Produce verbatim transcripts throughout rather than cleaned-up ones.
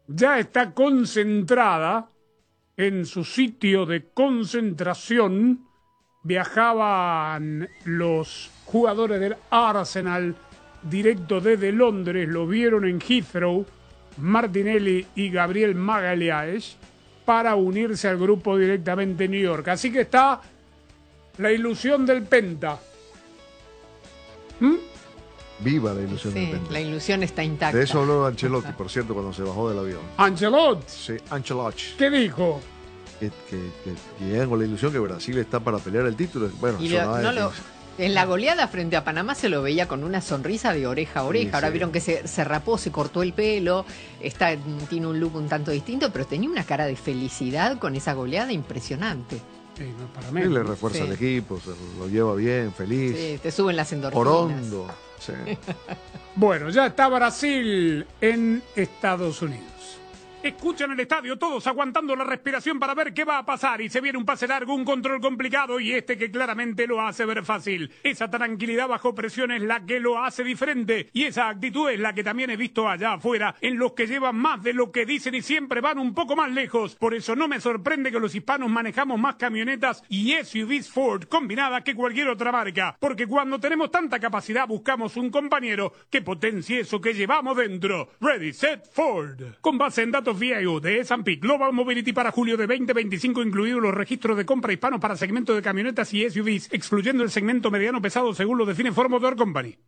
ya está concentrada en su sitio de concentración. Viajaban los jugadores del Arsenal directo desde Londres, lo vieron en Heathrow, Martinelli y Gabriel Magalhães, para unirse al grupo directamente en New York. Así que está la ilusión del Penta. ¿Mm? Viva la ilusión sí, del Penta. La ilusión está intacta. De eso habló Ancelotti, por cierto, cuando se bajó del avión. ¿Ancelotti? Sí, Ancelotti. ¿Qué dijo? Que, que, que, que llegan con la ilusión que Brasil está para pelear el título. Bueno, y lo, no lo, en la goleada frente a Panamá se lo veía con una sonrisa de oreja a oreja. Sí, Ahora sí. Vieron que se, se rapó, se cortó el pelo, está, tiene un look un tanto distinto, pero tenía una cara de felicidad con esa goleada impresionante. Sí, no, para mí. Y le refuerza sí. el equipo, se lo lleva bien, feliz. Sí, te suben las endorfinas. Orondo. Sí. Bueno, ya está Brasil en Estados Unidos. Escuchan el estadio, todos aguantando la respiración para ver qué va a pasar. Y se viene un pase largo, un control complicado y este que claramente lo hace ver fácil. Esa tranquilidad bajo presión es la que lo hace diferente. Y esa actitud es la que también he visto allá afuera, en los que llevan más de lo que dicen y siempre van un poco más lejos. Por eso no me sorprende que los hispanos manejamos más camionetas y S U Vs Ford combinadas que cualquier otra marca. Porque cuando tenemos tanta capacidad buscamos un compañero que potencie eso que llevamos dentro. Ready, Set, Ford. Con base en datos V I O de S and P Global Mobility para julio de veinte veinticinco, incluidos los registros de compra hispanos para segmento de camionetas y S U Vs, excluyendo el segmento mediano pesado según lo define Ford Motor Company.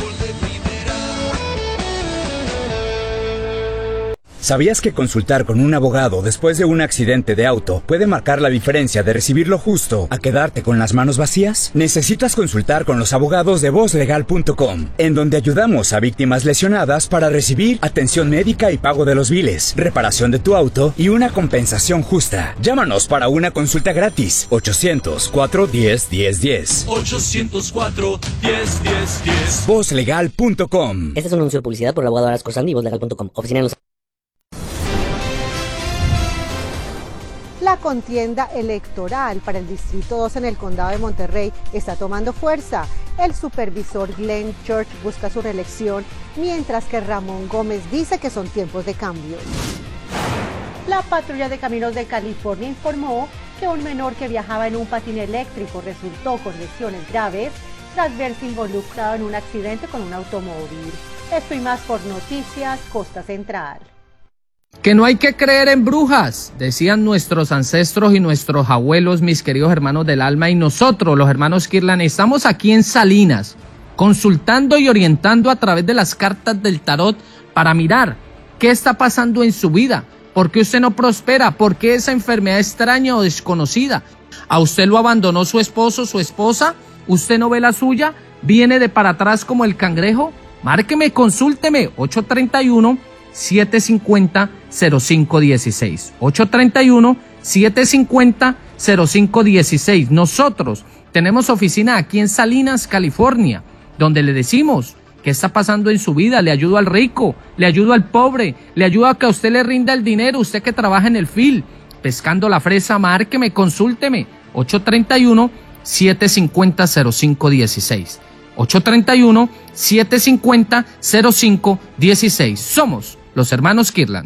¿Sabías que consultar con un abogado después de un accidente de auto puede marcar la diferencia de recibir lo justo a quedarte con las manos vacías? Necesitas consultar con los abogados de voz legal punto com, en donde ayudamos a víctimas lesionadas para recibir atención médica y pago de los biles, reparación de tu auto y una compensación justa. Llámanos para una consulta gratis. ochocientos cuatro diez diez diez. ochocientos cuatro diez diez diez. voz legal punto com. Este es un anuncio de publicidad por el abogado Aras Corsandi y voz legal punto com. Oficina en Los La contienda electoral para el Distrito dos en el Condado de Monterrey está tomando fuerza. El supervisor Glenn Church busca su reelección, mientras que Ramón Gómez dice que son tiempos de cambio. La Patrulla de Caminos de California informó que un menor que viajaba en un patín eléctrico resultó con lesiones graves tras verse involucrado en un accidente con un automóvil. Esto y más por Noticias Costa Central. Que no hay que creer en brujas, decían nuestros ancestros y nuestros abuelos, mis queridos hermanos del alma, y nosotros, los hermanos Kirlan, estamos aquí en Salinas, consultando y orientando a través de las cartas del tarot para mirar qué está pasando en su vida, por qué usted no prospera, por qué esa enfermedad extraña o desconocida. ¿A usted lo abandonó su esposo, su esposa? ¿Usted no ve la suya? ¿Viene de para atrás como el cangrejo? Márqueme, consúlteme, ocho tres uno, siete cinco cero, cero cinco uno seis. ocho tres uno, siete cinco cero, cero cinco uno seis. Nosotros tenemos oficina aquí en Salinas, California, donde le decimos qué está pasando en su vida. Le ayudo al rico, le ayudo al pobre, le ayudo a que a usted le rinda el dinero, usted que trabaja en el field, pescando la fresa. Márqueme, consúlteme, ocho tres uno, siete cinco cero, cero cinco uno seis. ocho tres uno, siete cinco cero, cero cinco uno seis. Somos los hermanos Kirlan.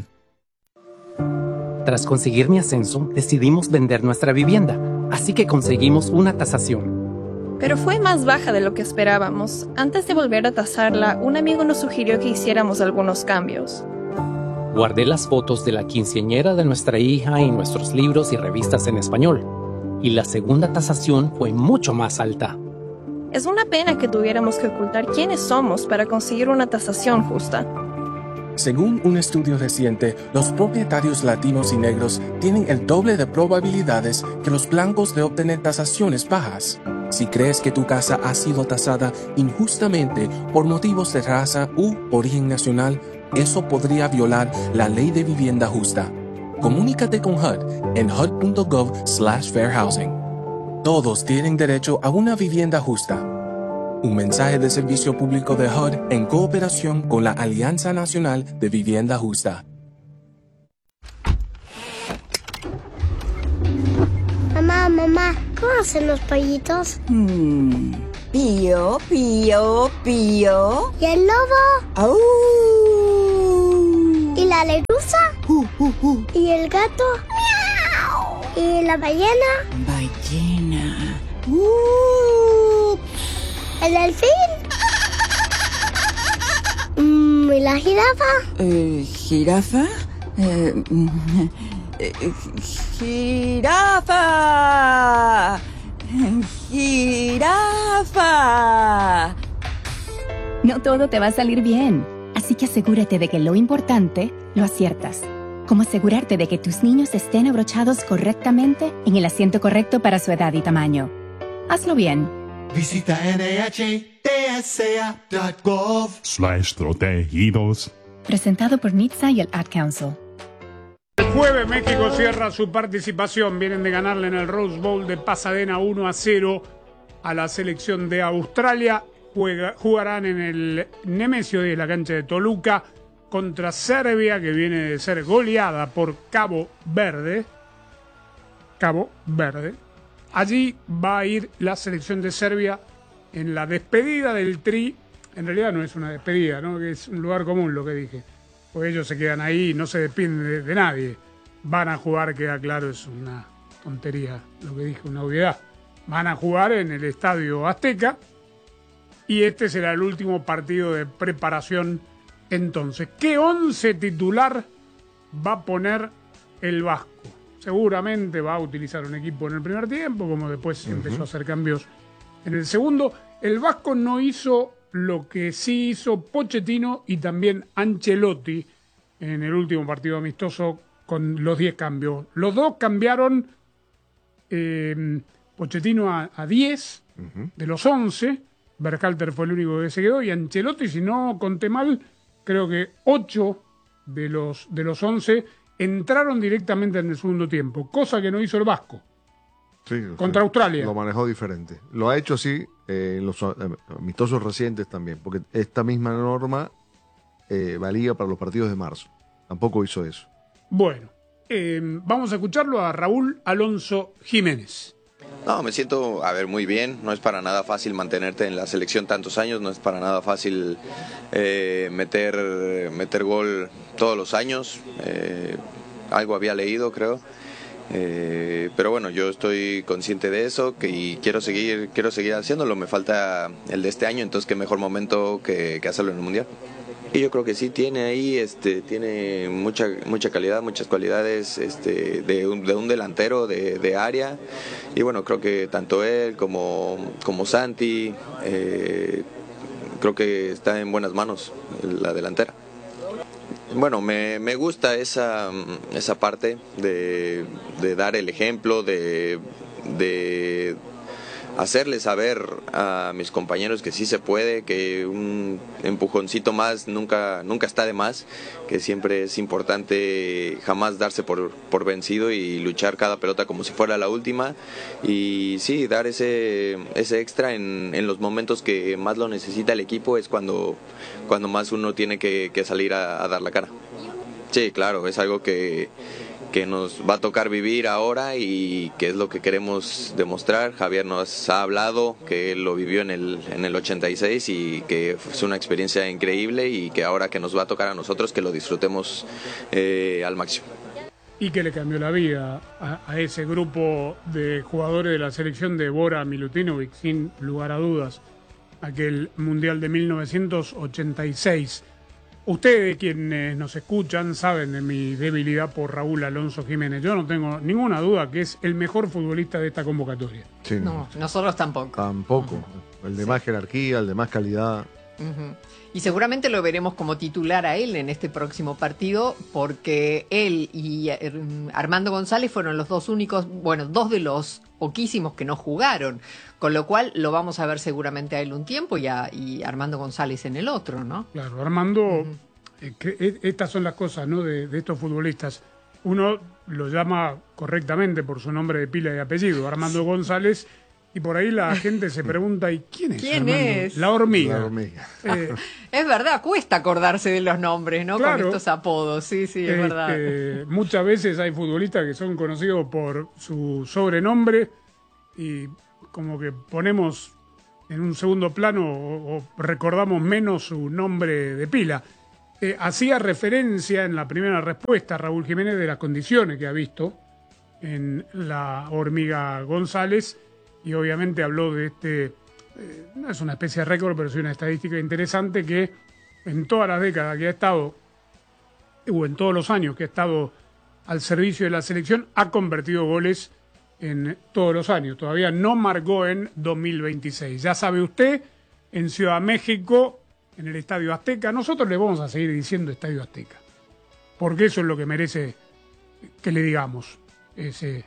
Tras conseguir mi ascenso, decidimos vender nuestra vivienda, así que conseguimos una tasación. Pero fue más baja de lo que esperábamos. Antes de volver a tasarla, un amigo nos sugirió que hiciéramos algunos cambios. Guardé las fotos de la quinceañera de nuestra hija y nuestros libros y revistas en español, y la segunda tasación fue mucho más alta. Es una pena que tuviéramos que ocultar quiénes somos para conseguir una tasación justa. Según un estudio reciente, los propietarios latinos y negros tienen el doble de probabilidades que los blancos de obtener tasaciones bajas. Si crees que tu casa ha sido tasada injustamente por motivos de raza u origen nacional, eso podría violar la ley de vivienda justa. Comunícate con H U D en H U D punto gov slash fair housing. Todos tienen derecho a una vivienda justa. Un mensaje de servicio público de H U D en cooperación con la Alianza Nacional de Vivienda Justa. Mamá, mamá, ¿cómo hacen los pollitos? Hmm, pío, pío, pío. ¿Y el lobo? ¡Au! ¿Y la lechuza? Uh, uh, uh. ¿Y el gato? ¡Miau! ¿Y la ballena? Ballena. Uh. ¿El delfín? Mm, ¿Y la jirafa? Eh, ¿Jirafa? Eh, eh, ¡Jirafa! ¡Jirafa! No todo te va a salir bien, así que asegúrate de que lo importante lo aciertas. Como asegurarte de que tus niños estén abrochados correctamente en el asiento correcto para su edad y tamaño. Hazlo bien. Visita N H T S A punto gov slash protegidos. Presentado por N H T S A y el Ad Council. El jueves México cierra su participación. Vienen de ganarle en el Rose Bowl de Pasadena uno a cero a la selección de Australia. Juega, jugarán en el Nemesio de la cancha de Toluca contra Serbia, que viene de ser goleada por Cabo Verde. Cabo Verde. Allí va a ir la selección de Serbia en la despedida del Tri. En realidad no es una despedida, ¿no? Que es un lugar común lo que dije. Porque ellos se quedan ahí y no se despiden de, de nadie. Van a jugar, queda claro, es una tontería lo que dije, una obviedad. Van a jugar en el Estadio Azteca y este será el último partido de preparación entonces. ¿Qué once titular va a poner el Vasco? Seguramente va a utilizar un equipo en el primer tiempo, como después uh-huh. empezó a hacer cambios en el segundo. El Vasco no hizo lo que sí hizo Pochettino y también Ancelotti en el último partido amistoso con los diez cambios. Los dos cambiaron eh, Pochettino a, a diez uh-huh. de los once. Berhalter fue el único que se quedó y Ancelotti, si no conté mal, creo que ocho de los, de los once entraron directamente en el segundo tiempo, cosa que no hizo el Vasco. Sí, contra sí, Australia. Lo manejó diferente. Lo ha hecho así eh, en los eh, amistosos recientes también, porque esta misma norma eh, valía para los partidos de marzo. Tampoco hizo eso. Bueno, eh, vamos a escucharlo a Raúl Alonso Jiménez. No, me siento, a ver, muy bien. No es para nada fácil mantenerte en la selección tantos años, no es para nada fácil eh, meter, meter gol todos los años. Eh, algo había leído, creo. Eh, pero bueno, yo estoy consciente de eso que, y quiero seguir, quiero seguir haciéndolo. Me falta el de este año, entonces qué mejor momento que, que hacerlo en el Mundial. Y yo creo que sí tiene ahí, este, tiene mucha, mucha calidad, muchas cualidades, este, de un, de un delantero de, de área. Y bueno, creo que tanto él como, como Santi, eh, creo que está en buenas manos la delantera. Bueno, me, me gusta esa, esa parte de, de dar el ejemplo, de, de hacerles saber a mis compañeros que sí se puede, que un empujoncito más nunca, nunca está de más, que siempre es importante jamás darse por, por vencido y luchar cada pelota como si fuera la última y sí, dar ese, ese extra en, en los momentos que más lo necesita el equipo es cuando, cuando más uno tiene que, que salir a, a dar la cara. Sí, claro, es algo que que nos va a tocar vivir ahora y que es lo que queremos demostrar. Javier nos ha hablado que él lo vivió en el, en el ochenta y seis y que es una experiencia increíble y que ahora que nos va a tocar a nosotros que lo disfrutemos eh, al máximo. Y que le cambió la vida a, a ese grupo de jugadores de la selección de Bora Milutinovic, sin lugar a dudas, aquel Mundial de mil novecientos ochenta y seis. Ustedes, quienes nos escuchan, saben de mi debilidad por Raúl Alonso Jiménez. Yo no tengo ninguna duda que es el mejor futbolista de esta convocatoria. Sí, no, no, nosotros tampoco. Tampoco. Uh-huh. El de sí. más jerarquía, el de más calidad. Uh-huh. Y seguramente lo veremos como titular a él en este próximo partido, porque él y Armando González fueron los dos únicos, bueno, dos de los poquísimos que no jugaron, con lo cual lo vamos a ver seguramente a él un tiempo y a y Armando González en el otro, ¿no? Claro, Armando, uh-huh. eh, que, estas son las cosas, ¿no? De, de estos futbolistas. Uno lo llama correctamente por su nombre de pila y apellido, Armando González. Y por ahí la gente se pregunta, ¿y quién es? ¿Quién Armando? es? La hormiga. La hormiga. Eh, es verdad, cuesta acordarse de los nombres, ¿no? Claro, con estos apodos, sí, sí, es este, verdad. Muchas veces hay futbolistas que son conocidos por su sobrenombre y como que ponemos en un segundo plano o, o recordamos menos su nombre de pila. eh, hacía referencia en la primera respuesta, Raúl Jiménez, de las condiciones que ha visto en la Hormiga González, y obviamente habló de este, eh, no es una especie de récord, pero es una estadística interesante, que en todas las décadas que ha estado, o en todos los años que ha estado al servicio de la selección, ha convertido goles en todos los años. Todavía no marcó en dos mil veintiséis. Ya sabe usted, en Ciudad México, en el Estadio Azteca, nosotros le vamos a seguir diciendo Estadio Azteca, porque eso es lo que merece que le digamos, ese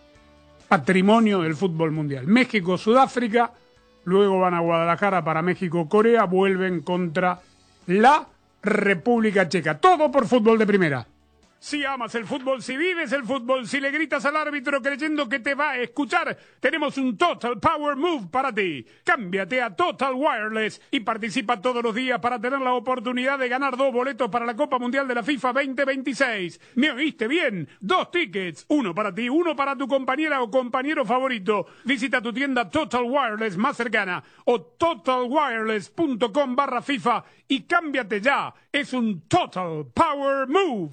patrimonio del fútbol mundial. México, Sudáfrica, luego van a Guadalajara para México, Corea, vuelven contra la República Checa. Todo por Fútbol de Primera. Si amas el fútbol, si vives el fútbol, si le gritas al árbitro creyendo que te va a escuchar, tenemos un Total Power Move para ti. Cámbiate a Total Wireless y participa todos los días para tener la oportunidad de ganar dos boletos para la Copa Mundial de la FIFA veinte veintiséis. ¿Me oíste bien? Dos tickets, uno para ti, uno para tu compañera o compañero favorito. Visita tu tienda Total Wireless más cercana o totalwireless.com barra FIFA y cámbiate ya. Es un Total Power Move.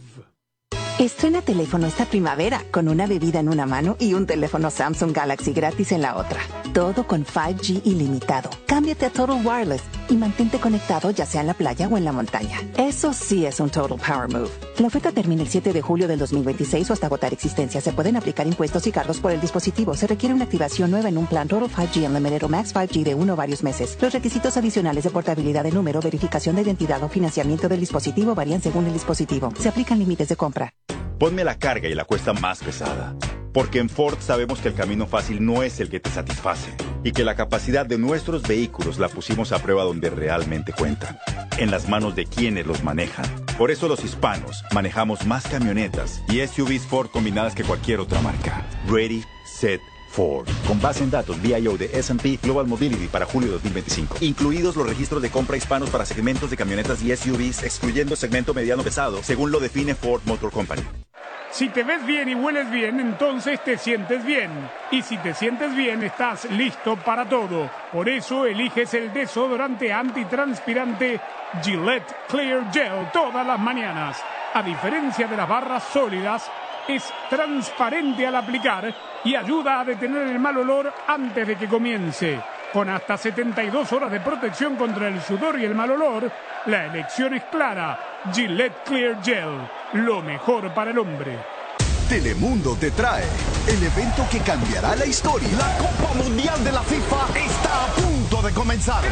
Estrena teléfono esta primavera con una bebida en una mano y un teléfono Samsung Galaxy gratis en la otra. Todo con cinco G ilimitado. Cámbiate a Total Wireless y mantente conectado ya sea en la playa o en la montaña. Eso sí es un Total Power Move. La oferta termina el siete de julio del dos mil veintiséis o hasta agotar existencia. Se pueden aplicar impuestos y cargos por el dispositivo. Se requiere una activación nueva en un plan Total cinco G Unlimited o Max cinco G de uno o varios meses. Los requisitos adicionales de portabilidad de número, verificación de identidad o financiamiento del dispositivo varían según el dispositivo. Se aplican límites de compra. Ponme la carga y la cuesta más pesada. Porque en Ford sabemos que el camino fácil no es el que te satisface y que la capacidad de nuestros vehículos la pusimos a prueba donde realmente cuenta, en las manos de quienes los manejan. Por eso los hispanos manejamos más camionetas y S U Vs Ford combinadas que cualquier otra marca. Ready, Set, Ford. Con base en datos V I O de S and P Global Mobility para julio de dos mil veinticinco. Incluidos los registros de compra hispanos para segmentos de camionetas y S U Vs, excluyendo segmento mediano pesado, según lo define Ford Motor Company. Si te ves bien y hueles bien, entonces te sientes bien. Y si te sientes bien, estás listo para todo. Por eso eliges el desodorante antitranspirante Gillette Clear Gel todas las mañanas. A diferencia de las barras sólidas, es transparente al aplicar y ayuda a detener el mal olor antes de que comience. Con hasta setenta y dos horas de protección contra el sudor y el mal olor, la elección es clara. Gillette Clear Gel, lo mejor para el hombre. Telemundo te trae el evento que cambiará la historia. La Copa Mundial de la FIFA está a punto de comenzar.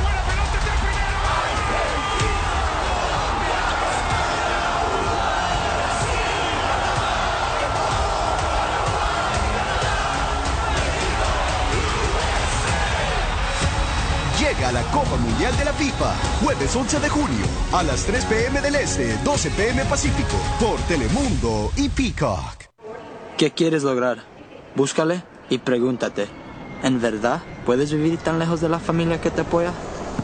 Llega la Copa Mundial de la FIFA, jueves once de junio, a las tres p m del Este, doce p m Pacífico, por Telemundo y Peacock. ¿Qué quieres lograr? Búscale y pregúntate, ¿en verdad puedes vivir tan lejos de la familia que te apoya?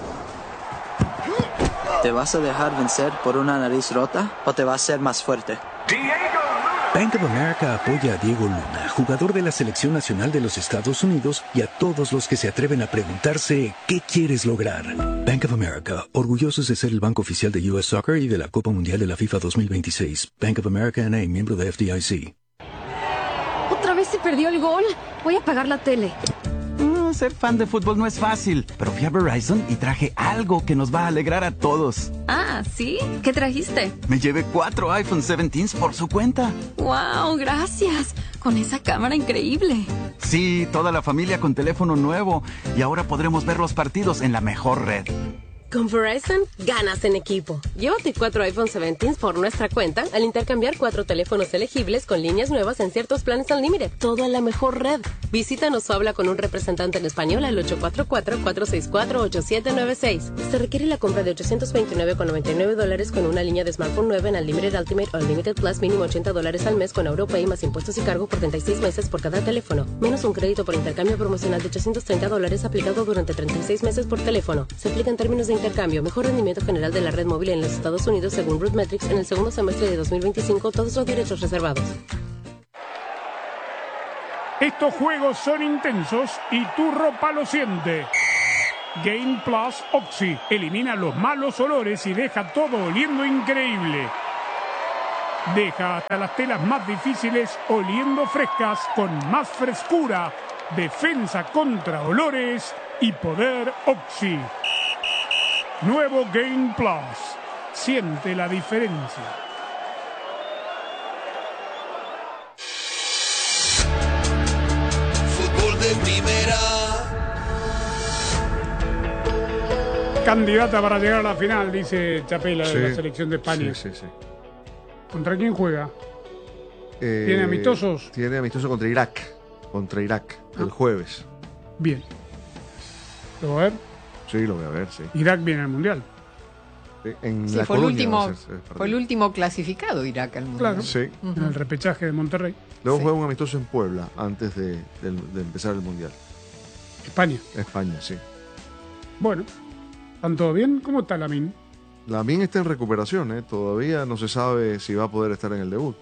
¿Te vas a dejar vencer por una nariz rota o te vas a ser más fuerte? Bank of America apoya a Diego Luna, jugador de la Selección Nacional de los Estados Unidos, y a todos los que se atreven a preguntarse ¿qué quieres lograr? Bank of America, orgullosos de ser el banco oficial de U S Soccer y de la Copa Mundial de la FIFA dos mil veintiséis. Bank of America N A, miembro de F D I C. ¿Otra vez se perdió el gol? Voy a apagar la tele. Mm, ser fan de fútbol no es fácil, pero fui a Verizon y traje algo que nos va a alegrar a todos. Ah, ¿sí? ¿Qué trajiste? Me llevé cuatro iPhone diecisiete por su cuenta. ¡Wow! Gracias. Con esa cámara increíble. Sí, toda la familia con teléfono nuevo. Y ahora podremos ver los partidos en la mejor red. Con Verizon, ganas en equipo. Llévate cuatro iPhone diecisiete por nuestra cuenta al intercambiar cuatro teléfonos elegibles con líneas nuevas en ciertos planes Unlimited. Todo en la mejor red. Visítanos o habla con un representante en español al ocho cuatro cuatro, cuatro seis cuatro, ocho siete nueve seis. Se requiere la compra de ochocientos veintinueve con noventa y nueve dólares con una línea de smartphone nueva en Unlimited Ultimate o Unlimited Plus mínimo ochenta dólares al mes con AuroPay más impuestos y cargo por treinta y seis meses por cada teléfono. Menos un crédito por intercambio promocional de ochocientos treinta dólares aplicado durante treinta y seis meses por teléfono. Se aplica en términos de intercambio, mejor rendimiento general de la red móvil en los Estados Unidos según RootMetrics en el segundo semestre de dos mil veinticinco, todos los derechos reservados. Estos juegos son intensos y tu ropa lo siente. Gain Plus Oxy. Elimina los malos olores y deja todo oliendo increíble. Deja hasta las telas más difíciles oliendo frescas con más frescura, defensa contra olores y poder Oxy. Nuevo Gain Plus. Siente la diferencia. Fútbol de primera. Candidata para llegar a la final, dice Chapela, Sí, de la selección de España. Sí, sí, sí. ¿Contra quién juega? Eh, ¿Tiene amistosos? Tiene amistoso contra Irak. Contra Irak, Ah. el jueves. Bien. ¿Lo va a ver? Sí, lo voy a ver, sí. Irak viene al Mundial. Sí, En Sí, la fue el, Coruña último, va a ser ese partido. fue el último clasificado Irak al Mundial. Claro. Sí. En el repechaje de Monterrey. Luego juega un amistoso en Puebla antes de, de- de empezar el Mundial. España. España, sí. Bueno. ¿Están todo bien? ¿Cómo está Lamine? Lamine está en recuperación, ¿eh? Todavía no se sabe si va a poder estar en el debut.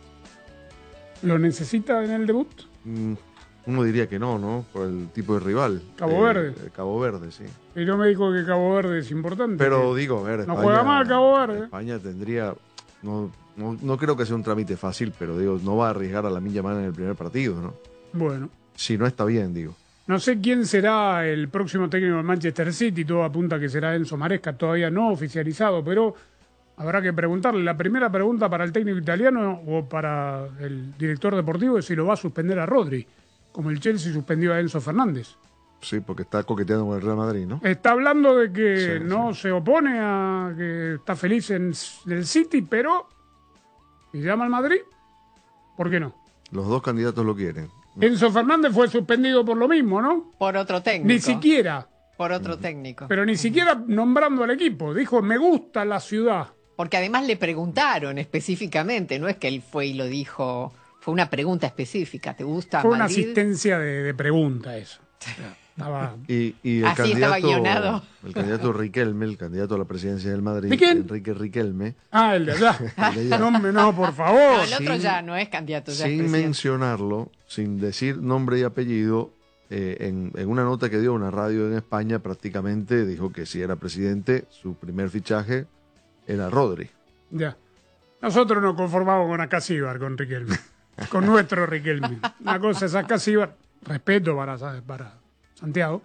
¿Lo necesita en el debut? Mm, Uno diría que no, ¿no? Por el tipo de rival. Cabo Eh, Verde. eh, Cabo Verde, sí. Y yo me dijo que Cabo Verde es importante. Pero que digo, a ver, no España- juega mal Cabo Verde. España tendría... No, no, no creo que sea un trámite fácil, pero digo, no va a arriesgar a Lamine Yamal en el primer partido, ¿no? Bueno. Si no está bien, digo. No sé quién será el próximo técnico del Manchester City. Todo apunta que será Enzo Maresca, todavía no oficializado, pero habrá que preguntarle. La primera pregunta para el técnico italiano o para el director deportivo es si lo va a suspender a Rodri, como el Chelsea suspendió a Enzo Fernández. Sí, porque está coqueteando con el Real Madrid, ¿no? Está hablando de que Sí, no se opone a que está feliz en el City, pero si llama al Madrid, ¿por qué no? Los dos candidatos lo quieren. Enzo Fernández fue suspendido por lo mismo, ¿no? Por otro técnico. Ni siquiera, Por otro técnico. pero ni siquiera nombrando al equipo. Dijo, me gusta la ciudad. Porque además le preguntaron específicamente, no es que él fue y lo dijo, fue una pregunta específica. ¿Te gusta Fue una Madrid? asistencia de, de pregunta eso. Estaba... Y, y el Así estaba candidato, guionado. el candidato Riquelme, el candidato a la presidencia del Madrid, ¿De quién? Enrique Riquelme, Ah, el de allá. El de allá. No, hombre, no, por favor. No, el otro sin- ya no es candidato, ya es sin presidente. mencionarlo, sin decir nombre y apellido, eh, en, en una nota que dio a una radio en España, prácticamente dijo que si era presidente, su primer fichaje era Rodri. Ya. Nosotros nos conformamos con Acasíbar, con Riquelme. Con nuestro Riquelme. Una cosa es Acasíbar, respeto para, para Santiago.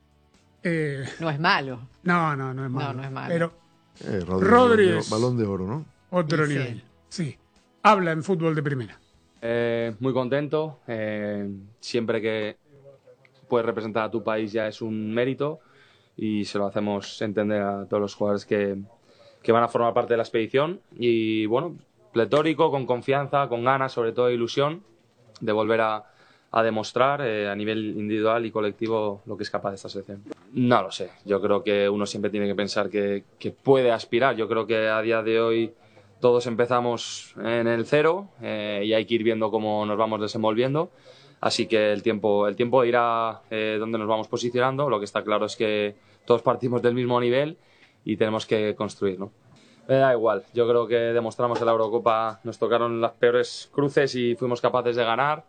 Eh, No es malo. no, no, no es malo. No, no es malo. Pero Eh, Rodri, Rodri balón de- es- balón de oro, ¿no? otro Sí, sí. nivel. Sí. Habla en fútbol de primera. Eh, muy contento. eh, siempre que puedes representar a tu país ya es un mérito y se lo hacemos entender a todos los jugadores que, que van a formar parte de la expedición. Y bueno, pletórico, con confianza, con ganas, sobre todo ilusión de volver a, a demostrar eh, a nivel individual y colectivo lo que es capaz de esta selección. No lo sé. Yo creo que uno siempre tiene que pensar que, que puede aspirar. Yo creo que a día de hoy todos empezamos en el cero eh, y hay que ir viendo cómo nos vamos desenvolviendo. Así que el tiempo, el tiempo dirá eh, dónde nos vamos posicionando. Lo que está claro es que todos partimos del mismo nivel y tenemos que construir, ¿no? Me da igual. Yo creo que demostramos en la Eurocopa, nos tocaron las peores cruces y fuimos capaces de ganar.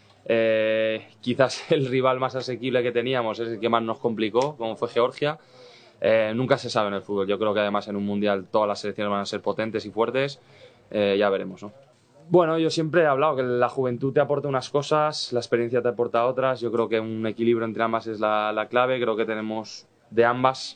Eh, quizás el rival más asequible que teníamos es el que más nos complicó, como fue Georgia. Eh, nunca se sabe en el fútbol. Yo creo que además en un mundial todas las selecciones van a ser potentes y fuertes. Eh, ya veremos, ¿no? Bueno, yo siempre he hablado que la juventud te aporta unas cosas, la experiencia te aporta otras. Yo creo que un equilibrio entre ambas es la, la clave. Creo que tenemos de ambas.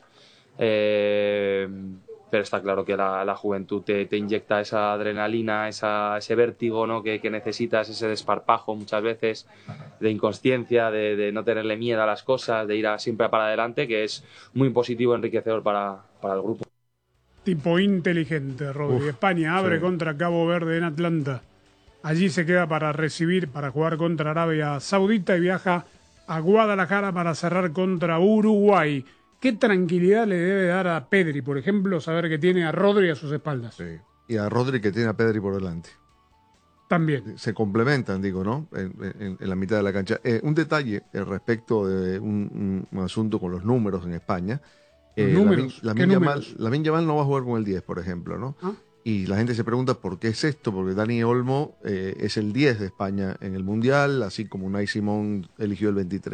Eh, pero está claro que la, la juventud te, te inyecta esa adrenalina, esa, ese vértigo, ¿no? que, que necesitas, ese desparpajo muchas veces de inconsciencia, de, de no tenerle miedo a las cosas, de ir a, siempre para adelante, que es muy positivo, enriquecedor para, para el grupo. Tipo inteligente, Rodri. Uf, España abre sí. contra Cabo Verde en Atlanta. Allí se queda para recibir, para jugar contra Arabia Saudita y viaja a Guadalajara para cerrar contra Uruguay. ¿Qué tranquilidad le debe dar a Pedri, por ejemplo, saber que tiene a Rodri a sus espaldas? Sí. Y a Rodri que tiene a Pedri por delante. También. Se complementan, digo, ¿no? En, en- en la mitad de la cancha. Eh, un detalle eh, respecto de un, un asunto con los números en España. ¿Los números? Lamin- ¿Qué Lamin Yamal, números? Lamin Yamal no va a jugar con el diez, por ejemplo, ¿no? ¿Ah? Y la gente se pregunta por qué es esto, porque Dani Olmo eh, es el diez de España en el Mundial, así como Unai Simón eligió el veintitrés.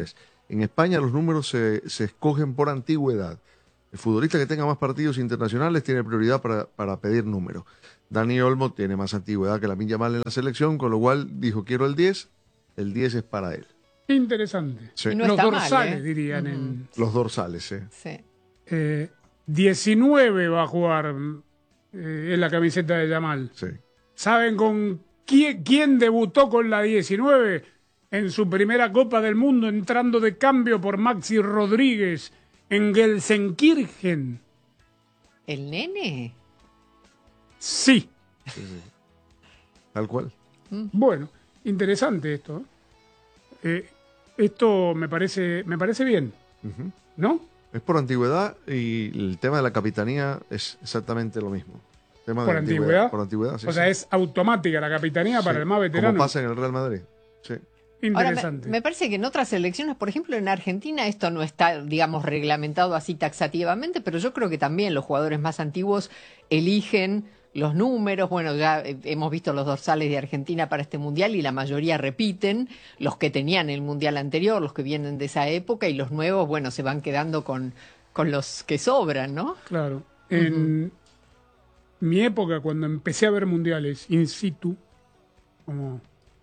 En España los números se, se escogen por antigüedad. El futbolista que tenga más partidos internacionales tiene prioridad para, para pedir números. Dani Olmo tiene más antigüedad que Lamine Yamal en la selección, con lo cual dijo quiero el diez, el diez es para él. Interesante. Sí. No Los está dorsales, mal, ¿eh? dirían. Uh-huh. en Los dorsales, sí. Sí. eh, diecinueve va a jugar eh, en la camiseta de Yamal. Sí. ¿Saben con quién, quién debutó con la diecinueve en su primera Copa del Mundo, entrando de cambio por Maxi Rodríguez en Gelsenkirchen? ¿El nene? Sí. Sí, sí. Tal cual. Bueno, interesante esto. ¿eh? Eh, esto me parece, me parece bien, Uh-huh. ¿no? Es por antigüedad y el tema de la capitanía es exactamente lo mismo. Tema Por de antigüedad. Por antigüedad, sí, o sea, sí. es automática la capitanía para Sí, el más veterano. Como pasa en el Real Madrid. Sí. Interesante. Ahora, me, me parece que en otras elecciones, por ejemplo, en Argentina esto no está, digamos, reglamentado así taxativamente, pero yo creo que también los jugadores más antiguos eligen los números. Bueno, ya eh, hemos visto los dorsales de Argentina para este mundial y la mayoría repiten los que tenían el mundial anterior, los que vienen de esa época, y los nuevos, bueno, se van quedando con, con los que sobran, ¿no? Claro. En mi época, cuando empecé a ver mundiales in situ, como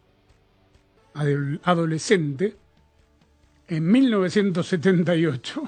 adol- adolescente, en mil novecientos setenta y ocho,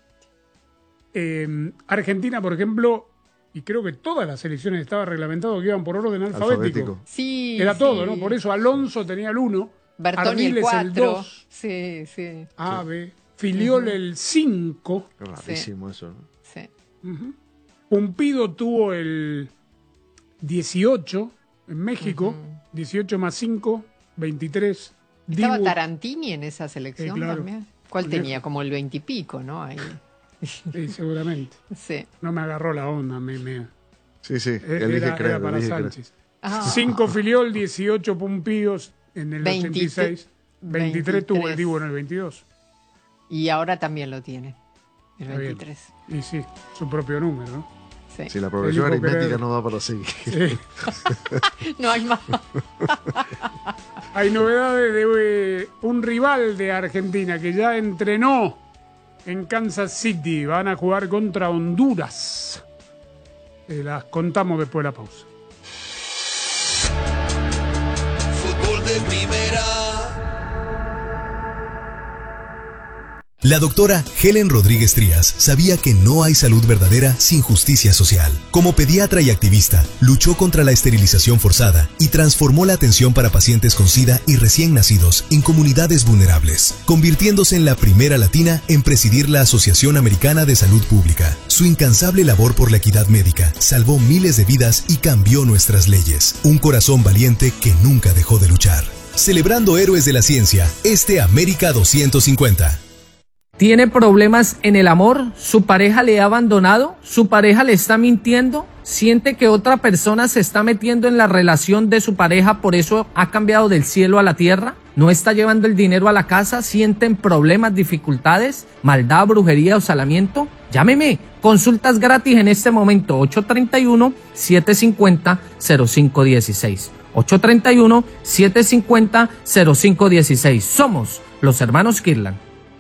eh, Argentina, por ejemplo, y creo que todas las selecciones estaba reglamentado que iban por orden alfabético. Alfabético. Sí, Era sí. todo, ¿no? Por eso Alonso tenía el uno, Bertoni el Ardiles el cuatro. dos, Sí, sí. Ave, Filiol el cinco. Qué rarísimo eso, ¿no? Sí. Ujú. Pumpido tuvo el dieciocho en México, Ujú. dieciocho más cinco, veintitrés. ¿Estaba Dibu- Tarantini en esa selección Sí, claro. también? ¿Cuál Lejos. tenía? Como el veintipico, ¿no? Ahí. Sí, seguramente. Sí. No me agarró la onda, me, me- Sí, sí. eh, Elige era, creer, era para elige creer. Sánchez. Ah. cinco Filiol, dieciocho Pumpidos en el veinte ochenta y seis, veintitrés tuvo el veintitrés. Dibu en el veintidós. Y ahora también lo tiene. El Está bien. veintitrés. Y sí, su propio número, ¿no? Sí. Si la progresión Elijo aritmética creer. no da para seguir. Sí. No hay más. Hay novedades de eh, un rival de Argentina que ya entrenó en Kansas City. Van a jugar contra Honduras. Eh, las contamos después de la pausa. Fútbol de primera. La doctora Helen Rodríguez Trías sabía que no hay salud verdadera sin justicia social. Como pediatra y activista, luchó contra la esterilización forzada y transformó la atención para pacientes con SIDA y recién nacidos en comunidades vulnerables, convirtiéndose en la primera latina en presidir la Asociación Americana de Salud Pública. Su incansable labor por la equidad médica salvó miles de vidas y cambió nuestras leyes. Un corazón valiente que nunca dejó de luchar. Celebrando héroes de la ciencia, este América doscientos cincuenta. ¿Tiene problemas en el amor? ¿Su pareja le ha abandonado? ¿Su pareja le está mintiendo? ¿Siente que otra persona se está metiendo en la relación de su pareja, por eso ha cambiado del cielo a la tierra? ¿No está llevando el dinero a la casa? ¿Sienten problemas, dificultades, maldad, brujería o salamiento? Llámeme. Consultas gratis en este momento. ocho tres uno, siete cinco cero, cero cinco uno seis. ocho tres uno, siete cinco cero, cero cinco uno seis. Somos los hermanos Kirlan.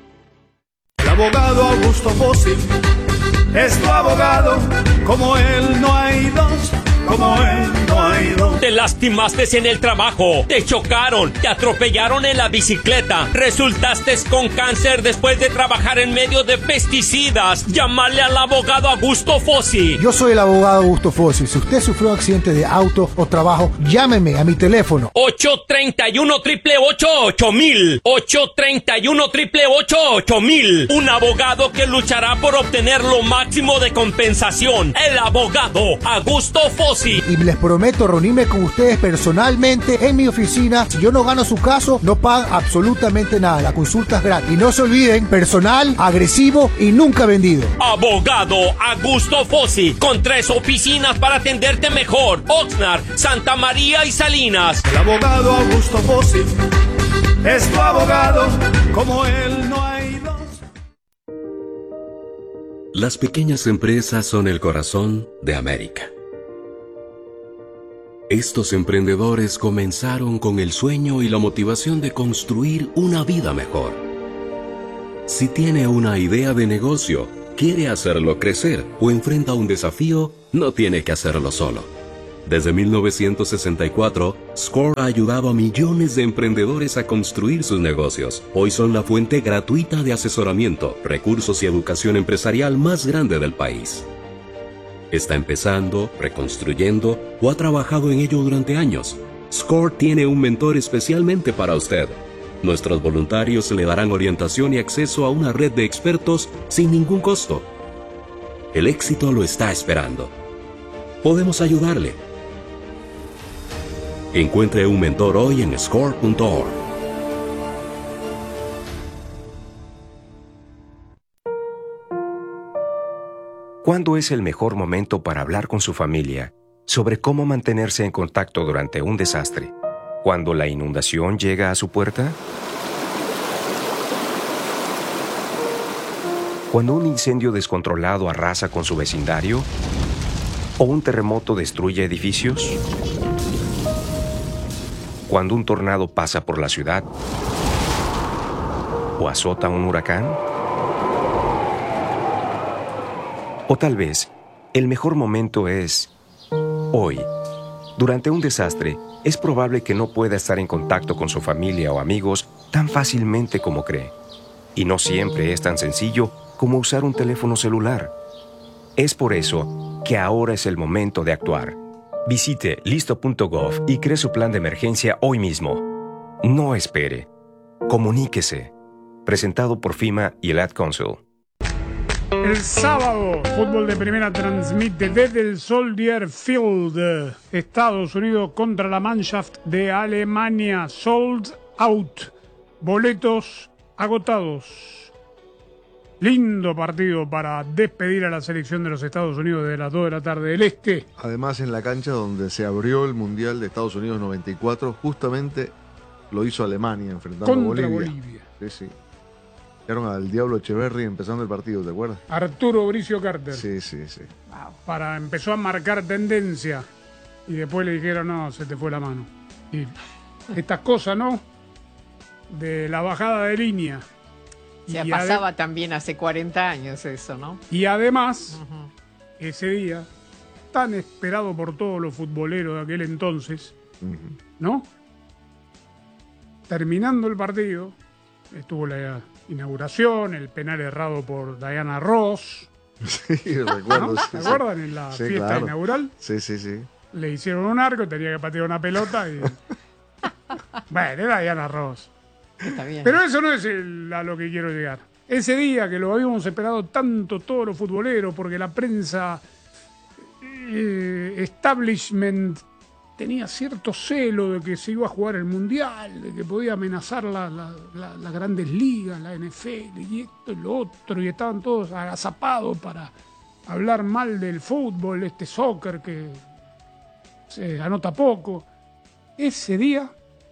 El abogado Augusto Fossi es tu abogado, como él no hay dos, como él no hay dos. Te lastimaste en el trabajo, te chocaron, te atropellaron en la bicicleta, resultaste con cáncer después de trabajar en medio de pesticidas. Llámale al abogado Augusto Fossi. Yo soy el abogado Augusto Fossi. Si usted sufrió un accidente de auto o trabajo, llámeme a mi teléfono. ocho tres uno, ocho ocho ocho, ocho mil. ocho tres uno, ocho ocho ocho, ocho mil. Un abogado que luchará por obtener lo máximo de compensación. El abogado Augusto Fossi. Y les prometo reunirme con ustedes personalmente en mi oficina. Si yo no gano su caso, no pagan absolutamente nada. La consulta es gratis. Y no se olviden, personal, agresivo y nunca vendido. Abogado Augusto Fossi, con tres oficinas para atenderte mejor. Oxnard, Santa María y Salinas. El abogado Augusto Fossi es tu abogado, como él no hay dos. Las pequeñas empresas son el corazón de América. Estos emprendedores comenzaron con el sueño y la motivación de construir una vida mejor. Si tiene una idea de negocio, quiere hacerlo crecer o enfrenta un desafío, no tiene que hacerlo solo. Desde mil novecientos sesenta y cuatro, Score ha ayudado a millones de emprendedores a construir sus negocios. Hoy son la fuente gratuita de asesoramiento, recursos y educación empresarial más grande del país. Está empezando, reconstruyendo o ha trabajado en ello durante años. Score tiene un mentor especialmente para usted. Nuestros voluntarios le darán orientación y acceso a una red de expertos sin ningún costo. El éxito lo está esperando. Podemos ayudarle. Encuentre un mentor hoy en score punto org. ¿Cuándo es el mejor momento para hablar con su familia sobre cómo mantenerse en contacto durante un desastre? ¿Cuando la inundación llega a su puerta? ¿Cuando un incendio descontrolado arrasa con su vecindario? ¿O un terremoto destruye edificios? ¿Cuando un tornado pasa por la ciudad? ¿O azota un huracán? O tal vez, el mejor momento es hoy. Durante un desastre, es probable que no pueda estar en contacto con su familia o amigos tan fácilmente como cree. Y no siempre es tan sencillo como usar un teléfono celular. Es por eso que ahora es el momento de actuar. Visite listo punto gov y cree su plan de emergencia hoy mismo. No espere. Comuníquese. Presentado por FEMA y el Ad Council. El sábado, fútbol de primera transmite desde el Soldier Field, Estados Unidos contra la Mannschaft de Alemania. Sold out. Boletos agotados. Lindo partido para despedir a la selección de los Estados Unidos de las dos de la tarde del Este. Además, en la cancha donde se abrió el Mundial de Estados Unidos noventa y cuatro, justamente lo hizo Alemania enfrentando Contra a Bolivia. Bolivia. Sí, sí. Quedaron al Diablo Echeverry empezando el partido, ¿te acuerdas? Arturo Bricio Carter. Sí, sí, sí. Para, empezó a marcar tendencia y después le dijeron, no, se te fue la mano. Y estas cosas, ¿no? De la bajada de línea. Ya y pasaba ade- también hace cuarenta años eso, ¿no? Y además, uh-huh. ese día, tan esperado por todos los futboleros de aquel entonces, uh-huh. ¿no? Terminando el partido, estuvo la inauguración, el penal errado por Diana Ross. Sí, recuerdo. ¿No? Sí, ¿Se sí. acuerdan en la Sí, fiesta claro. inaugural? Sí, sí, sí. Le hicieron un arco, tenía que patear una pelota y... bueno, era Diana Ross. Está bien. Pero eso no es el, a lo que quiero llegar. Ese día que lo habíamos esperado tanto todos los futboleros, porque la prensa eh, establishment tenía cierto celo de que se iba a jugar el Mundial, de que podía amenazar la, la, la, las grandes ligas, la N F L y esto y lo otro, y estaban todos agazapados para hablar mal del fútbol, este soccer que se anota poco. Ese día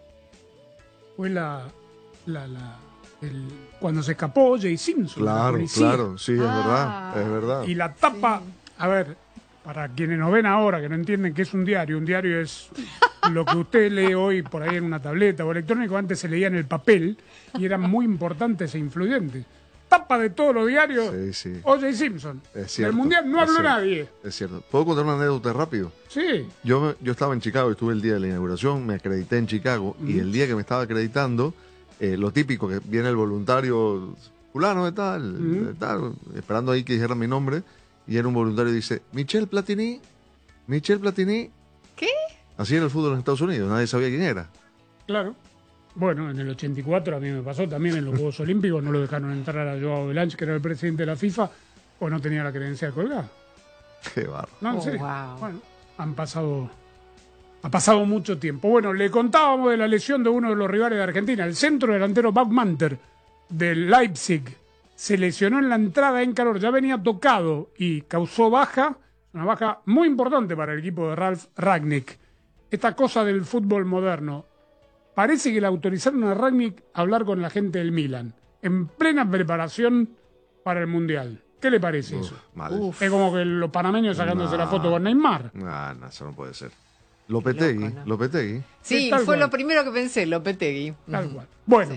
fue la... La, la, el, cuando se escapó Jay Simpson. Claro, claro, sí, es Ah. verdad, es verdad. Y la tapa, sí. A ver, para quienes nos ven ahora, que no entienden qué es un diario, un diario es lo que usted lee hoy por ahí en una tableta o electrónico, antes se leía en el papel y eran muy importantes e influyentes. Tapa de todos los diarios, sí, sí. O Jay Simpson. Es cierto, Del Mundial no habló cierto, nadie. Es cierto. ¿Puedo contar una anécdota rápido? Sí. Yo, yo estaba en Chicago, estuve el día de la inauguración, me acredité en Chicago, mm. y el día que me estaba acreditando, Eh, lo típico, que viene el voluntario fulano de tal, mm. de tal, esperando ahí que dijeran mi nombre, y era un voluntario y dice, Michel Platini, Michel Platini. ¿Qué? Así era el fútbol en Estados Unidos, nadie sabía quién era. Claro. Bueno, en el ochenta y cuatro a mí me pasó también en los Juegos Olímpicos, no lo dejaron entrar a Joao Belange, que era el presidente de la FIFA, o no tenía la credencial colgada. Qué barro. No, en oh, serio. Wow. Bueno, han pasado... Ha pasado mucho tiempo. Bueno, le contábamos de la lesión de uno de los rivales de Argentina, el centro delantero Backmanter del Leipzig. Se lesionó en la entrada en calor, ya venía tocado y causó baja, una baja muy importante para el equipo de Ralf Rangnick. Esta cosa del fútbol moderno. Parece que le autorizaron a Rangnick a hablar con la gente del Milan, en plena preparación para el Mundial. ¿Qué le parece Uf, eso? Mal. Uf. Es como que los panameños sacándose no. la foto con Neymar. No, no, eso no puede ser. Lopetegui, loco, ¿no? Lopetegui. Sí, Sí, fue cual. lo primero que pensé, Lopetegui. Tal Uh-huh. cual. Bueno, sí.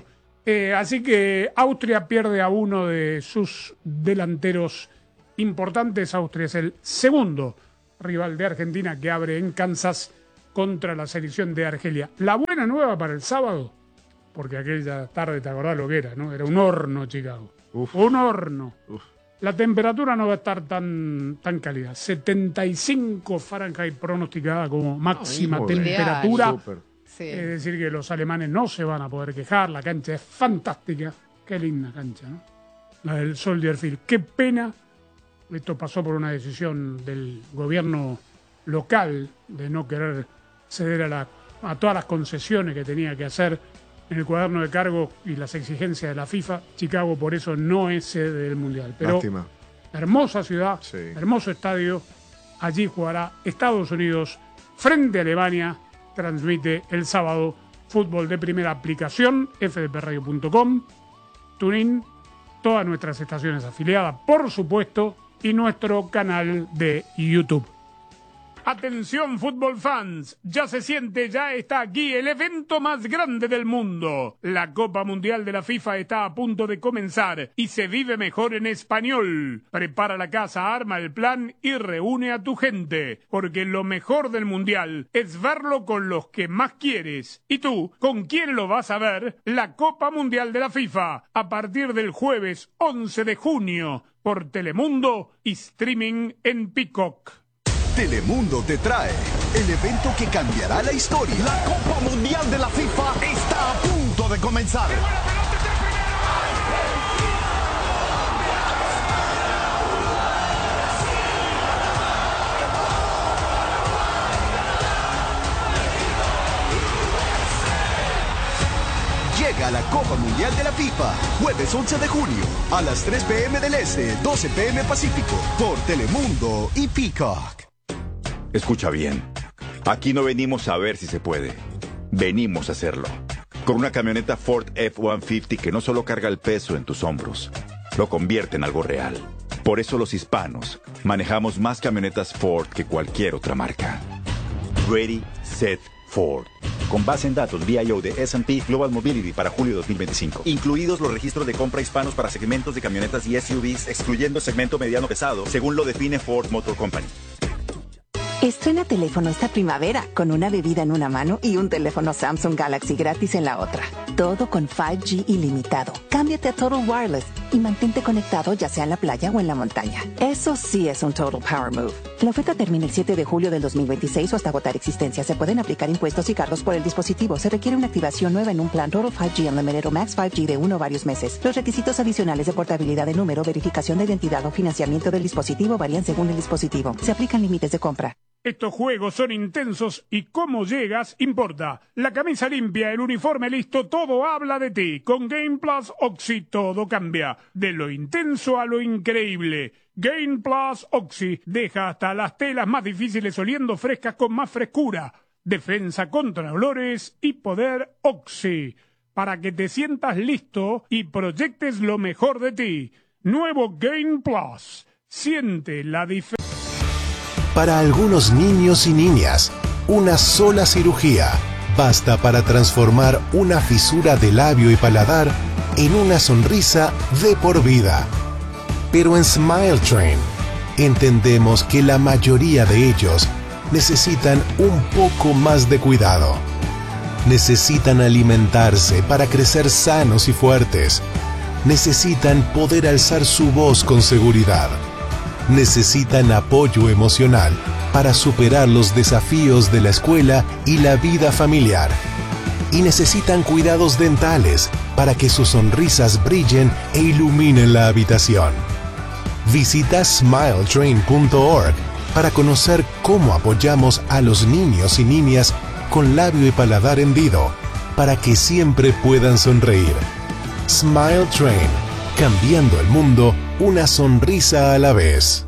Eh, así que Austria pierde a uno de sus delanteros importantes. Austria es el segundo rival de Argentina que abre en Kansas contra la selección de Argelia. La buena nueva para el sábado, porque aquella tarde te acordás lo que era, ¿no? Era un horno Chicago. Uf. Un horno. Uf. La temperatura no va a estar tan, tan cálida. setenta y cinco Fahrenheit pronosticada como máxima oh, temperatura. Sí. Es decir, que los alemanes no se van a poder quejar. La cancha es fantástica. Qué linda cancha, ¿no? La del Soldier Field. Qué pena. Esto pasó por una decisión del gobierno local de no querer ceder a, la, a todas las concesiones que tenía que hacer en el cuaderno de cargo y las exigencias de la FIFA. Chicago por eso no es sede del Mundial. Pero lástima. Hermosa ciudad, sí. Hermoso estadio. Allí jugará Estados Unidos frente a Alemania. Transmite el sábado fútbol de primera aplicación, f d p radio punto com, TuneIn, todas nuestras estaciones afiliadas, por supuesto, y nuestro canal de YouTube. Atención fútbol fans, ya se siente, ya está aquí el evento más grande del mundo. La Copa Mundial de la FIFA está a punto de comenzar y se vive mejor en español. Prepara la casa, arma el plan y reúne a tu gente, porque lo mejor del Mundial es verlo con los que más quieres. ¿Y tú, con quién lo vas a ver? La Copa Mundial de la FIFA, a partir del jueves once de junio, por Telemundo y streaming en Peacock. Telemundo te trae el evento que cambiará la historia. La Copa Mundial de la FIFA está a punto de comenzar. Llega la Copa Mundial de la FIFA, jueves once de junio, a las tres p m del Este, doce p m Pacífico, por Telemundo y Peacock. Escucha bien, aquí no venimos a ver si se puede, venimos a hacerlo. Con una camioneta Ford F ciento cincuenta que no solo carga el peso en tus hombros, lo convierte en algo real. Por eso los hispanos manejamos más camionetas Ford que cualquier otra marca. Ready, Set, Ford. Con base en datos V I O de S and P Global Mobility para julio dos mil veinticinco. Incluidos los registros de compra hispanos para segmentos de camionetas y S U Vs, excluyendo segmento mediano pesado, según lo define Ford Motor Company. Estrena teléfono esta primavera con una bebida en una mano y un teléfono Samsung Galaxy gratis en la otra. Todo con cinco G ilimitado. Cámbiate a Total Wireless y mantente conectado ya sea en la playa o en la montaña. Eso sí es un Total Power Move. La oferta termina el siete de julio del dos mil veintiséis o hasta agotar existencia. Se pueden aplicar impuestos y cargos por el dispositivo. Se requiere una activación nueva en un plan Total cinco G Unlimited o Max cinco G de uno o varios meses. Los requisitos adicionales de portabilidad de número, verificación de identidad o financiamiento del dispositivo varían según el dispositivo. Se aplican límites de compra. Estos juegos son intensos y cómo llegas importa. La camisa limpia, el uniforme listo, todo habla de ti. Con Game Plus Oxy todo cambia. De lo intenso a lo increíble. Game Plus Oxy deja hasta las telas más difíciles oliendo frescas con más frescura. Defensa contra olores y poder Oxy. Para que te sientas listo y proyectes lo mejor de ti. Nuevo Game Plus. Siente la diferencia. Para algunos niños y niñas, una sola cirugía basta para transformar una fisura de labio y paladar en una sonrisa de por vida. Pero en Smile Train entendemos que la mayoría de ellos necesitan un poco más de cuidado. Necesitan alimentarse para crecer sanos y fuertes. Necesitan poder alzar su voz con seguridad. Necesitan apoyo emocional para superar los desafíos de la escuela y la vida familiar. Y necesitan cuidados dentales para que sus sonrisas brillen e iluminen la habitación. Visita smile train punto org para conocer cómo apoyamos a los niños y niñas con labio y paladar hendido para que siempre puedan sonreír. Smile Train, cambiando el mundo una sonrisa a la vez.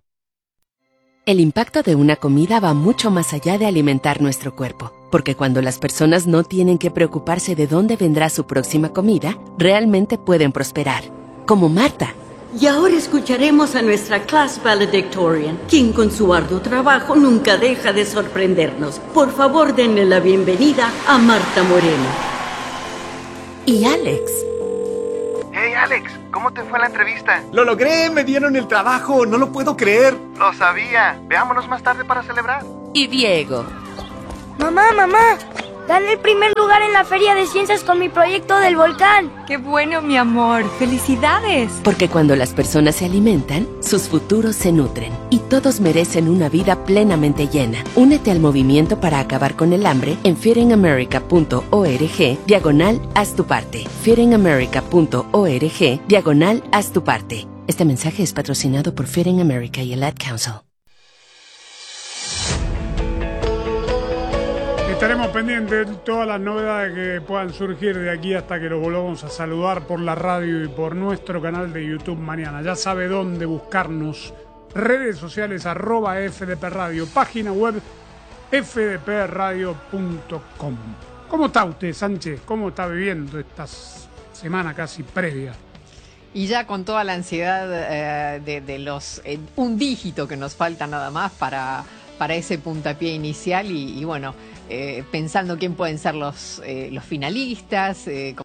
El impacto de una comida va mucho más allá de alimentar nuestro cuerpo, porque cuando las personas no tienen que preocuparse de dónde vendrá su próxima comida, realmente pueden prosperar, como Marta. Y ahora escucharemos a nuestra class valedictorian, quien con su arduo trabajo nunca deja de sorprendernos. Por favor, denle la bienvenida a Marta Moreno. y Alex. Hey Alex, ¿cómo te fue la entrevista? ¡Lo logré! ¡Me dieron el trabajo! ¡No lo puedo creer! Lo sabía. Veámonos más tarde para celebrar. Y Diego. Mamá, mamá, gané el primer lugar en la Feria de Ciencias con mi proyecto del volcán. ¡Qué bueno, mi amor! ¡Felicidades! Porque cuando las personas se alimentan, sus futuros se nutren. Y todos merecen una vida plenamente llena. Únete al movimiento para acabar con el hambre en feedingamerica.org diagonal haz tu parte. feedingamerica.org diagonal haz tu parte. Este mensaje es patrocinado por Feeding America y el Ad Council. Estaremos pendientes de todas las novedades que puedan surgir de aquí hasta que lo volvamos a saludar por la radio y por nuestro canal de YouTube mañana. Ya sabe dónde buscarnos. Redes sociales arroba F D P Radio, página web f d p radio punto com. ¿Cómo está usted, Sánchez? ¿Cómo está viviendo esta semana casi previa? Y ya con toda la ansiedad eh, de, de los eh, un dígito que nos falta nada más para, para ese puntapié inicial y, y bueno, eh, pensando quién pueden ser los, eh, los finalistas, eh,